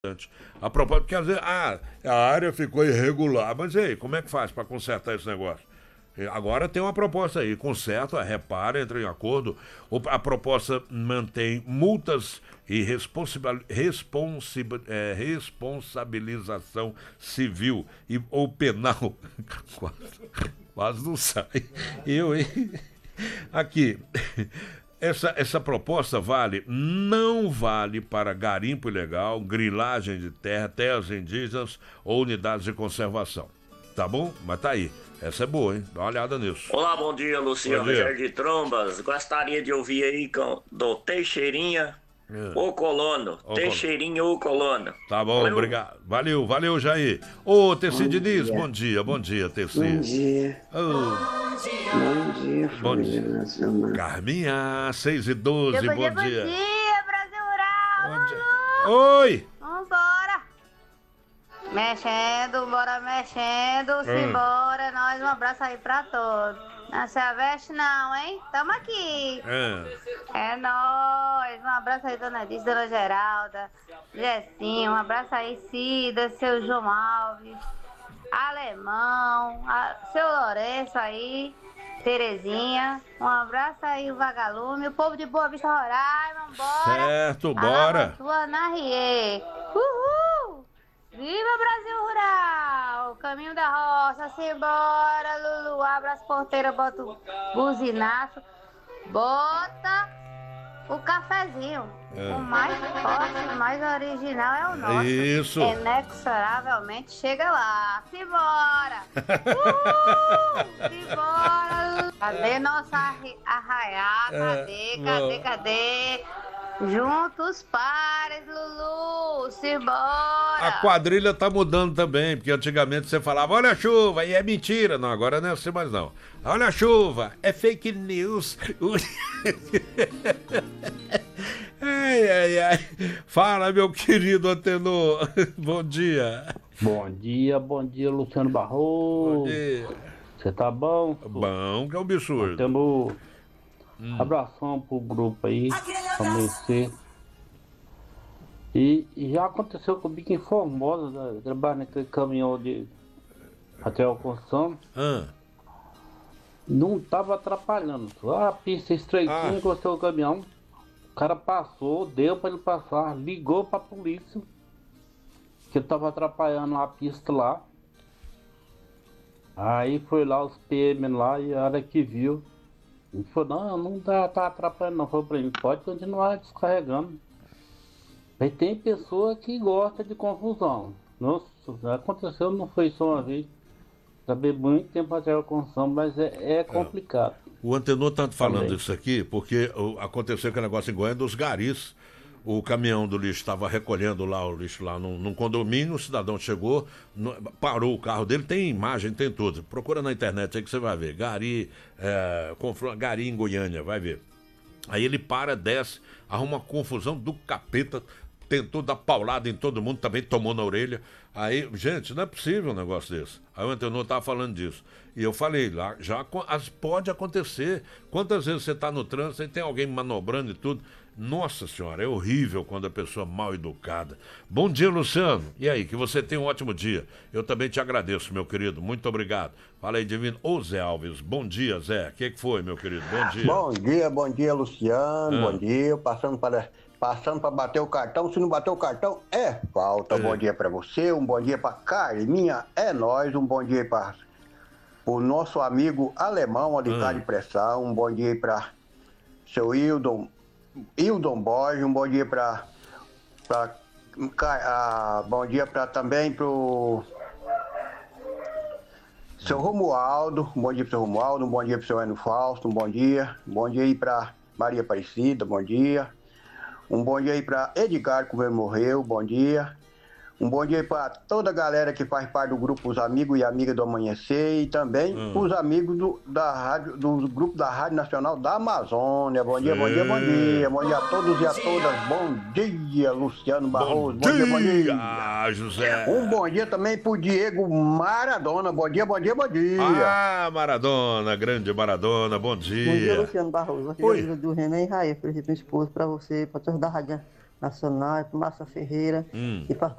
A propósito, porque às vezes, a área ficou irregular. Mas e aí, como é que faz para consertar esse negócio? Agora tem uma proposta aí, conserta, repara, entra em acordo. A proposta mantém multas e responsabilização civil ou penal. Quase não sai. Hein? Aqui. Essa proposta não vale para garimpo ilegal, grilagem de terra, terras indígenas ou unidades de conservação. Tá bom? Mas tá aí. Essa é boa, hein? Dá uma olhada nisso. Olá, bom dia, Luciano Bom dia. Jardim Trombas. Gostaria de ouvir aí do Teixeirinha ou Colono. Teixeirinha ou Colono. Tá bom, Valeu. obrigado. Valeu, Jair. Ô, Tessi Diniz, bom dia, Tessi. Bom dia. Bom dia, Bom família dia. nacional. Carminha, 6h12, bom dia. Bom dia, Brasil Rural! Bom dia. Lulu! Oi! Vambora! Mexendo, bora mexendo, simbora, nós, um abraço aí pra todos. Não se aveste não, hein? Tamo aqui. É nóis, um abraço aí, dona Edith, dona Geralda, Jessinha, um abraço aí, Cida, seu João Alves, Alemão, seu Lourenço aí, Terezinha, um abraço aí, o Vagalume, o povo de Boa Vista, Roraima, vambora. Certo, bora. Sua Narriê. Uhul! Viva Brasil Rural! Caminho da roça, simbora, Lulu, abre as porteiras, bota o buzinaço, bota o cafezinho. O mais forte, o mais original é o nosso. Isso. Inexoravelmente chega lá. Simbora! Uhul! Simbora! Cadê nossa arraiá? Cadê? Juntos pares, Lulu! Simbora! A quadrilha tá mudando também, porque antigamente você falava, olha a chuva, e é mentira. Não, agora não é assim mais não. Olha a chuva, é fake news. Ai. Fala, meu querido Antenor. Bom dia. Bom dia, Luciano Barroso. Bom dia. Você tá bom? Bom, que é um absurdo. Tendo abração pro grupo aí, pra você. E já aconteceu comigo em Formosa, trabalhando naquele caminhão de até a construção. Não tava atrapalhando. Só a pista estreitinha, encostou o caminhão. O cara passou, deu pra ele passar, ligou pra polícia que eu tava atrapalhando a pista lá. Aí foi lá os PM lá e a hora que viu, ele falou, não tá atrapalhando não. Falou pra mim, pode continuar descarregando. Aí tem pessoa que gosta de confusão. Nossa, aconteceu, não foi só uma vez. Sabia muito tempo até a construção, mas é complicado. O Antenor tá falando isso aqui porque aconteceu aquele negócio em Goiânia dos garis. O caminhão do lixo estava recolhendo lá o lixo lá num condomínio, o cidadão chegou, parou o carro dele, tem imagem, tem tudo. Procura na internet aí que você vai ver. Gari em Goiânia, vai ver. Aí ele para, desce, arruma uma confusão do capeta, tentou dar paulada em todo mundo, também tomou na orelha. Aí, gente, não é possível um negócio desse. Aí o Antenor estava falando disso. E eu falei, lá já pode acontecer. Quantas vezes você está no trânsito e tem alguém manobrando e tudo? Nossa senhora, é horrível quando a pessoa é mal educada. Bom dia, Luciano. E aí, que você tenha um ótimo dia. Eu também te agradeço, meu querido. Muito obrigado. Fala aí, Divino. Ô, Zé Alves. Bom dia, Zé. O que foi, meu querido? Bom dia. Bom dia, Luciano. Bom dia. Passando para bater o cartão. Se não bater o cartão, é falta. Bom dia para você. Um bom dia para Carminha. É nóis. Um bom dia para o nosso amigo alemão, Alicate de Pressão. Um bom dia para seu Hildon Borges. Um bom dia bom dia também pro seu Romualdo. Um bom dia pro seu Romualdo. Um bom dia pro seu Eno Fausto. Um bom dia aí para Maria Aparecida. Bom dia. Um bom dia aí para Edgar, que morreu. Bom dia. Um bom dia para toda a galera que faz parte do grupo Os Amigos e Amigas do Amanhecer e também os amigos do grupo da Rádio Nacional da Amazônia. Bom dia. Bom dia a todos e a todas. Bom dia, Luciano Barroso. Bom dia. José. Um bom dia também pro Diego Maradona. Bom dia. Maradona, grande Maradona, bom dia. Bom dia, Luciano Barroso. Aqui é do Renan e Raia, presente do esposo, para você, para todos da Rádio Nacional, para Márcia Ferreira e para